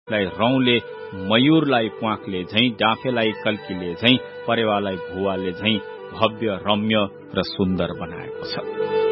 केशलाई रौंले मयूरलाई प्वाखले झैं, डाँफेलाई कल्कीले झैं, परेवालाई भुवाले झैं भव्य, रम्य र सुन्दर बनाएको छ।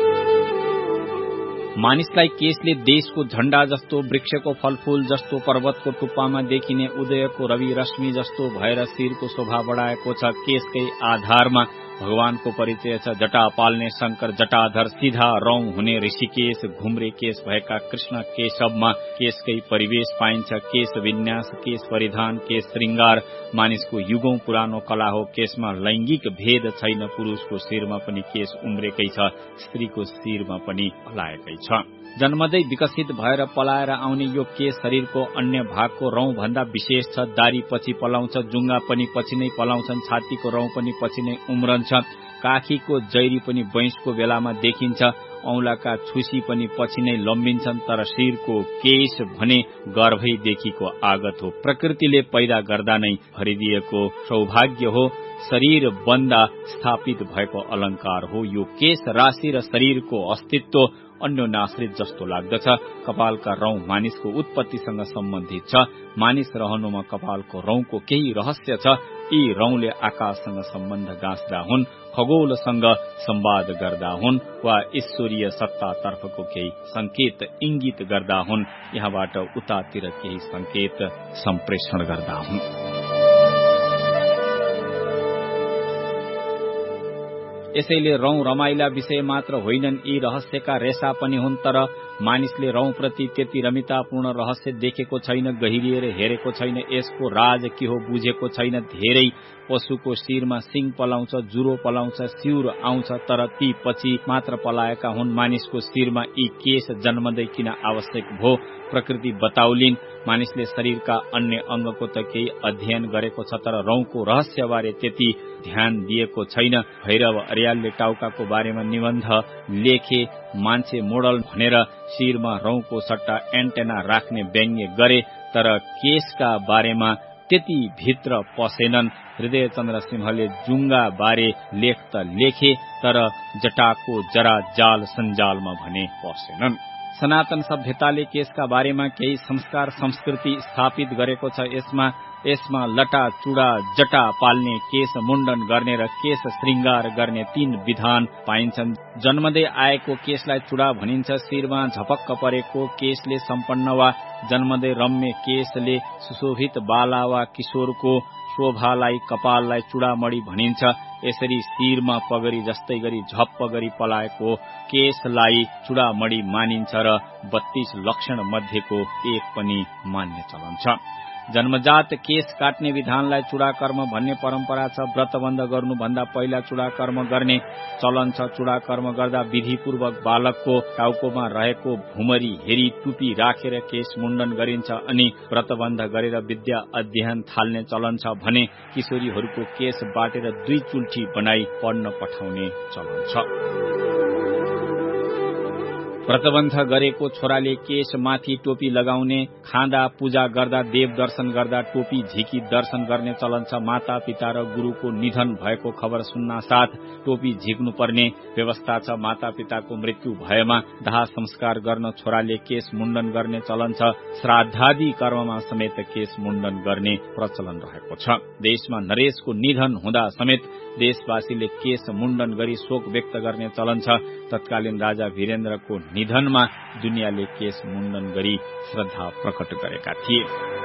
मानिसलाई केशले देशको झण्डा जस्तो, वृक्षको फलफूल जस्तो, पर्वतको टुप्पामा देखिने उदयको रवि रश्मि जस्तो भएर शिरको शोभा बढाएको छ। केशकै आधारमा भगवानको परिचय छ। जटा पाल्ने शंकर जटाधर, सीधा रौं हुने ऋषिकेश, घुम्रे केश भएका कृष्ण केशवमा केशकै परिवेश पाइन्छ। केश विन्यास, केश परिधान, केश श्रृंगार मानिसको युगौं पुरानो कला हो। केशमा लैंगिक भेद छैन। पुरुषको शिरमा पनि केश उम्रेकै छ, स्त्रीको शिरमा पनि फलाएकै छ। जन्मदै विकसित भएर पलाएर आउने यो केश शरीरको अन्य भागको रौं भन्दा विशेष छ। दारी पछि पलाउँछ, जुंगा पनि पछि नै पलाउँछन्, छातीको रौं पनि पछि नै उम्रन्छ, काखीको जैरी पनि बैंसको बेलामा देखिन्छ, औंलाका छुसी पनि पछि नै लम्बिन्छन्। तर शिरको केश भने गर्भैदेखिको आगत हो। प्रकृतिले पैदा गर्दा नै भरिदिएको सौभाग्य हो। शरीर बन्दा स्थापित भएको अलंकार हो। यो केश राशि र शरीरको अस्तित्व अन्योन्याश्रित जस्तो लाग्दछ। कपालका रौं मानिसको उत्पत्तिसँग सम्बन्धित छ। मानिस रहनुमा कपालको रौंको केही रहस्य छ। यी रौंले आकाशसँग सम्बन्ध गाँच्दा हुन्, खगोलसँग संवाद गर्दा हुन्, वा ईश्वरीय सत्तातर्फको केही संकेत इंगित गर्दा हुन्, यहाँबाट उतातिर केही संकेत सम्प्रेषण गर्दा हुन्। यसैले रौं रमाइला विषय मात्र होइनन्, यी रहस्यका रेसा पनि हुन्। तर मानिसले रौं प्रति त्यति रमितापूर्ण रहस्य देखेको छैन, गहिरिएर हेरेको छैन, यसको राज के हो बुझेको छैन। धेरै पशुको शिरमा सिङ पलाउँछ, जुरो पलाउँछ, सिउर आउँछ, तर ती पछि मात्र पलाएका हुन्। मानिसको शिरमा यी केश जन्मदै किन आवश्यक भो? प्रकृति बताउलिन्। मानिसले शरीरका अन्य अंगको त केही अध्ययन गरेको छ, तर रौंको रहस्यबारे त्यति ध्यान दिएको छैन। भैरव अर्यालले टाउकाको बारेमा निबन्ध लेखे। मान्छे मोडल भनेर शिरमा रौंको सट्टा एन्टेना राख्ने व्यङ्ग्य गरे, तर केशका बारेमा त्यति भित्र पसेनन्। हृदय चन्द्र सिंहले जुंगा बारे लेख त लेखे, तर जटाको जरा जाल सञ्जालमा भने पसेनन्। सनातन सभ्यताले केशका बारेमा केही संस्कार संस्कृति स्थापित गरेको छ। यसमा लटा चुडा जटा पाल्ने, केश मुण्डन गर्ने र केश श्रृंगार गर्ने 3 विधान पाइन्छन्। जन्मदै आएको केशलाई चुडा भनिन्छ। शिरमा झपक्क परेको केशले सम्पन्न वा जन्मदै रम्य केशले सुशोभित बाला वा किशोरको शोभालाई कपाललाई चुडामणी भनिन्छ। यसरी शिरमा पगरी जस्तै गरी झप्प गरी पलाएको केशलाई चुडामणी मानिन्छ र 32 लक्षण मध्येको एक पनि मान्य चलन छ। जन्मजात केश काट्ने विधानलाई चुडाकर्म भन्ने परम्परा छ। व्रतबन्ध गर्नुभन्दा पहिला चुडाकर्म गर्ने चलन छ। चुडाकर्म गर्दा विधिपूर्वक बालकको टाउकोमा रहेको भुमरी हेरी टुपी राखेर केश मुण्डन गरिन्छ, अनि व्रतबन्ध गरेर विद्या अध्ययन थाल्ने चलन छ भने किशोरीहरूको केश बाटेर 2 चुल्ठी बनाई पढ्न पठाउने चलन छ। व्रतबन्ध गरेको छोराले केश माथि टोपी लगाउने, खाँदा पूजा गर्दा देव दर्शन गर्दा टोपी झिकी दर्शन गर्ने चलन छ। माता पिता र गुरुको निधन भएको खबर सुन्न साथ टोपी झिक्नु पर्ने व्यवस्था छ। माता पिताको मृत्यु भएमा दाह संस्कार गर्न छोराले केश मुण्डन गर्ने चलन छ। श्राद्धादि कर्ममा समेत केश मुण्डन गर्ने प्रचलन रहेको छ। देशमा नरेशको निधन हुँदा समेत देशवासीले केश मुण्डन गरी शोक व्यक्त गर्ने चलन छ। तत्कालीन राजा वीरेन्द्रको निधनमा दुनियाँले केश मुण्डन गरी श्रद्धा प्रकट गरेका थिए।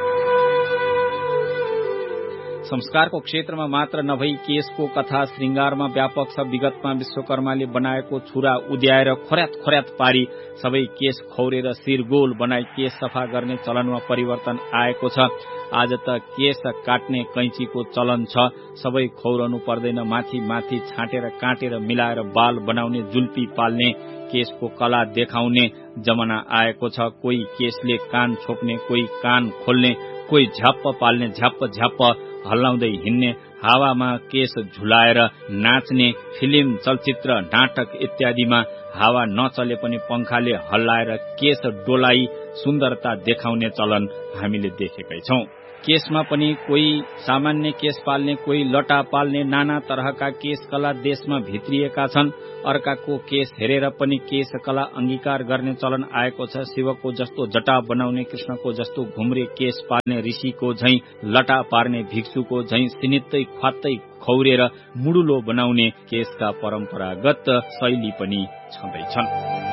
संस्कारको क्षेत्रमा मात्र नभई केशको कथा श्रृंगारमा व्यापक छ। विगतमा विश्वकर्माले बनाएको छुरा उद्याएर खोर्यात पारी सबै केश खौरेर शिर गोल बनाई केश सफा गर्ने चलनमा परिवर्तन आएको छ। आज त केश काट्ने कैंचीको चलन छ। सबै खौरनु पर्दैन, माथि माथि छाटेर काटेर मिलाएर बाल बनाउने, जुल्पी पाल्ने, केशको कला देखाउने जमाना आएको छ। कोही केशले कान छोप्ने, कोही कान खोल्ने, कोही झ्याप्प पाल्ने, झ्याप्प हल्लाउँदै हिँड्ने, हावामा केश झुलाएर नाच्ने, फिल्म चलचित्र नाटक इत्यादिमा हावा नचले पनि पंखाले हल्लाएर केश डोलाई सुन्दरता देखाउने चलन हामीले देखेकै छौं। केसमा पनि कोही सामान्य केस पाल्ने, कोही लटा पाल्ने, नाना तरहका केस कला देशमा भित्रिएका छन्। अर्काको केस हेरेर पनि केस कला अंगीकार गर्ने चलन आएको छ। शिवको जस्तो जटा बनाउने, कृष्णको जस्तो घुम्रे केस पाल्ने, ऋषिको झैं लटा पार्ने, भिक्षुको झैं सिनित्तै ख्वात्तै खौरेर मुडुलो बनाउने केसका परम्परागत शैली पनि छँदैछन्।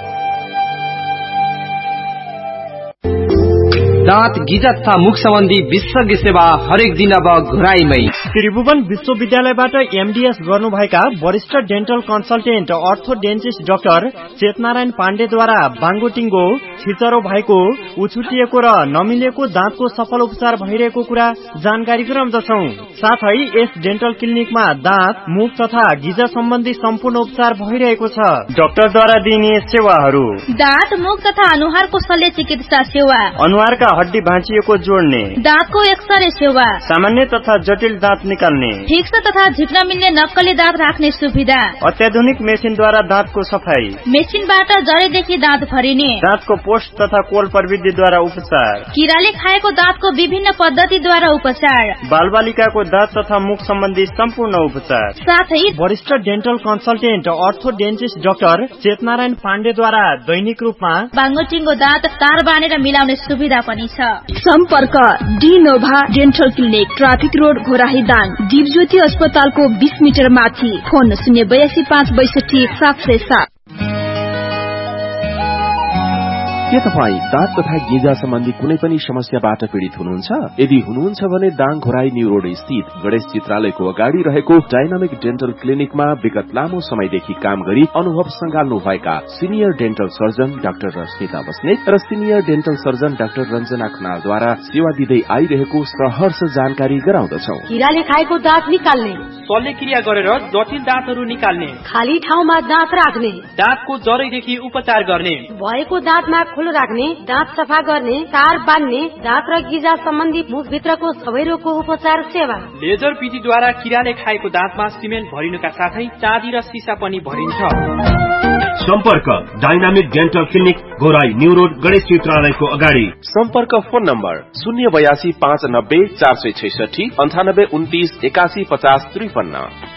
दाँत गिजा तथा मुख सम्बन्धी विशेषज्ञ सेवा हरेक दिन अब घुराईमै। त्रिभुवन विश्वविद्यालयबाट एमडीएस गर्नुभएका वरिष्ठ डेन्टल कन्सल्टेन्ट अर्थोडेन्टिस्ट डाक्टर चेतनारायण पाण्डेद्वारा बाङ्गोटिङ्गो, छिचरो भएको, उछुटिएको र नमिलेको दाँतको सफल उपचार भइरहेको कुरा जानकारी गराउँदछौं। साथै यस डेन्टल क्लिनिकमा दाँत, मुख तथा गिजा सम्बन्धी सम्पूर्ण उपचार भइरहेको छ। डाक्टरद्वारा दिइने सेवाहरू: दाँत, मुख तथा अनुहारको शल्य चिकित्सा सेवा, अनुहारका हड्डी भाँचिएको जोड्ने, दाँतको एक्सरे सेवा, सामान्य तथा जटिल दाँत निकाल्ने, फिक्स तथा झिक्न मिल्ने नक्कली दाँत राख्ने सुविधा, अत्याधुनिक मेसिनद्वारा दाँतको सफाई, मेसिनबाट जडेदेखि दाँत भरिने, दाँतको पोस्ट तथा कोल प्रविधिद्वारा उपचार, किराले खाएको दाँतको विभिन्न पद्धतिद्वारा उपचार, बालबालिकाको दाँत तथा मुख सम्बन्धी सम्पूर्ण उपचार, साथै वरिष्ठ डेन्टल कन्सल्टेन्ट अर्थोडेन्टिस्ट डाक्टर चेतनारायण पाण्डेद्वारा दैनिक रूपमा बाङ्गोटिङ्गो दाँत तार बानेर मिलाउने सुविधा पनि छ। सम्पर्क डिनोभा dental clinic, traffic road, Ghorahi Dang, Dipjyoti अस्पतालको 20 मिटर माथि। फोन 082 562 707। के तपाई दाँत तथा गिजा सम्बन्धी कुनै पनि समस्याबाट पीड़ित हुनुहुन्छ? यदि हुनुहुन्छ भने दाङ घोराई न्यू रोड स्थित गणेश चित्रालयको अगाडि रहेको डाइनामिक डेन्टल क्लिनिकमा विगत लामो समयदेखि काम गरी अनुभव संगाल्नु भएका senior dental surgeon doctor Rashmita Basnet र senior dental surgeon doctor Ranjana खनालद्वारा सेवा दिँदै आइरहेको सहर्ष जानकारी गराउँदछौ। किराले खाएको दाँत निकाल्ने, शल्यक्रिया गरेर जटिल दाँतहरू निकाल्ने, खाली ठाउँमा दाँत राख्ने, दाँतको जरैदेखि उपचार गर्ने, भएको दाँतमा खुलो राख्ने, दाँत सफा गर्ने, तार बान्ने, दाँत र गिजा सम्बन्धी मुखभित्रको सबै रोगको उपचार सेवा, लेजर विधिद्वारा किराले खाएको दाँतमा सिमेन्ट भरिनुका साथै चाँदी र सिसा पनि भरिन्छ। सम्पर्क dynamic dental clinic, Ghorahi new road, Ganesh चित्रालयको अगाडि। सम्पर्क फोन नम्बर 082 590 466 98 29 81 50 53।